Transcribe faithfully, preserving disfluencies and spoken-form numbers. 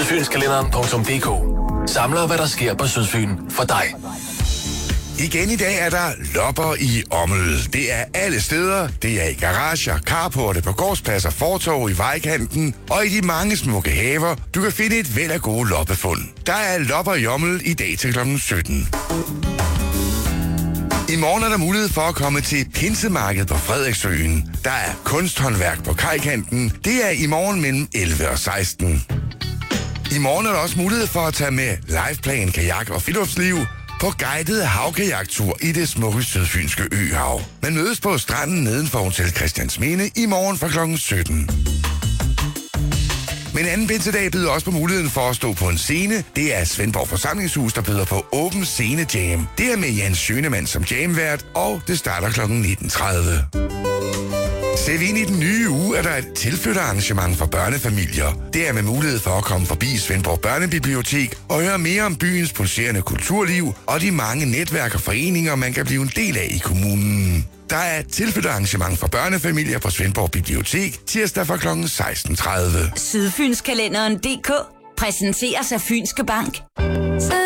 Sydfynskalenderen punktum d k samler, hvad der sker på Sydfyn for dig. Igen i dag er der lopper i Ommel. Det er alle steder. Det er i garager, carporte, på gårdspladser, fortov, i vejkanten og i de mange smukke haver. Du kan finde et væld af gode loppefund. Der er lopper i Ommel i dag til klokken sytten. I morgen er der mulighed for at komme til Pinsemarkedet på Frederiksøen. Der er kunsthåndværk på kajkanten. Det er i morgen mellem elleve og seksten. I morgen er der også mulighed for at tage med liveplan, kajak og friluftsliv på guided havkajaktur i det smukke sydfynske øhav. Man mødes på stranden neden for Hotel Christiansminde i morgen fra klokken sytten. Men anden pinsedag byder også på muligheden for at stå på en scene. Det er Svendborg Forsamlingshus, der byder på åben scene jam. Det er med Jens Schønemann som jamvært, og det starter klokken nitten tredive. Ser vi ind i den nye uge, er der et tilflytterarrangement for børnefamilier. Det er med mulighed for at komme forbi Svendborg Børnebibliotek og høre mere om byens pulserende kulturliv og de mange netværk og foreninger, man kan blive en del af i kommunen. Der er et tilflytterarrangement for børnefamilier på Svendborg Bibliotek tirsdag fra klokken seksten tredive. Sydfynskalenderen punktum d k præsenteres af Fynske Bank.